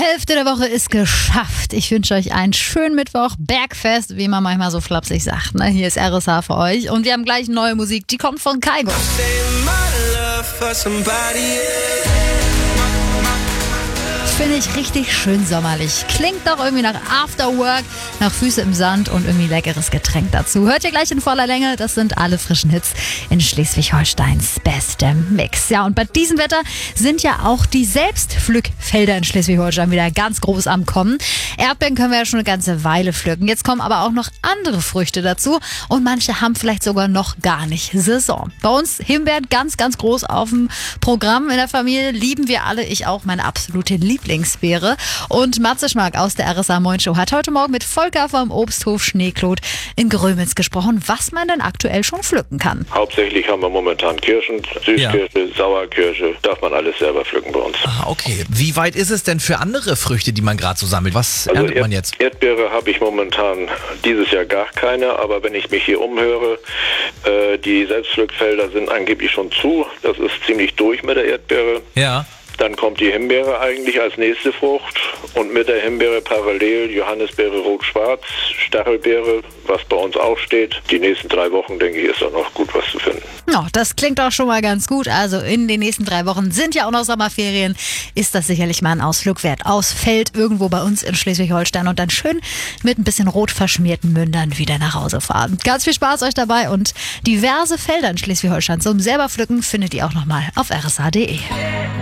Hälfte der Woche ist geschafft. Ich wünsche euch einen schönen Mittwoch, Bergfest, wie man manchmal so flapsig sagt. Ne? Hier ist RSH für euch und wir haben gleich neue Musik, die kommt von Kygo. Finde ich richtig schön sommerlich. Klingt doch irgendwie nach Afterwork, nach Füße im Sand und irgendwie leckeres Getränk dazu. Hört ihr gleich in voller Länge. Das sind alle frischen Hits in Schleswig-Holsteins bestem Mix. Ja, und bei diesem Wetter sind ja auch die Selbstpflückfelder in Schleswig-Holstein wieder ganz groß am Kommen. Erdbeeren können wir ja schon eine ganze Weile pflücken. Jetzt kommen aber auch noch andere Früchte dazu und manche haben vielleicht sogar noch gar nicht Saison. Bei uns Himbeeren ganz, ganz groß auf dem Programm. In der Familie lieben wir alle, ich auch, meine absolute Lieblingsbeere. Und Matze Schmark aus der RSH Moin Show hat heute Morgen mit Volker vom Obsthof Schneeklot in Grömitz gesprochen, was man denn aktuell schon pflücken kann. Hauptsächlich haben wir momentan Kirschen, Süßkirsche, Sauerkirsche, darf man alles selber pflücken bei uns. Ah, okay. Wie weit ist es denn für andere Früchte, die man gerade so sammelt? Was erntet man jetzt? Erdbeere habe ich momentan dieses Jahr gar keine, aber wenn ich mich hier umhöre, die Selbstpflückfelder sind angeblich schon zu. Das ist ziemlich durch mit der Erdbeere. Ja. Dann kommt die Himbeere eigentlich als nächste Frucht und mit der Himbeere parallel Johannisbeere rot-schwarz, Stachelbeere, was bei uns auch steht. Die nächsten 3 Wochen, denke ich, ist auch noch gut was zu finden. Ja, das klingt auch schon mal ganz gut. Also in den nächsten 3 Wochen sind ja auch noch Sommerferien. Ist das sicherlich mal ein Ausflug wert. Aufs Feld irgendwo bei uns in Schleswig-Holstein und dann schön mit ein bisschen rot verschmierten Mündern wieder nach Hause fahren. Ganz viel Spaß euch dabei und diverse Felder in Schleswig-Holstein zum selber pflücken findet ihr auch nochmal auf rsh.de.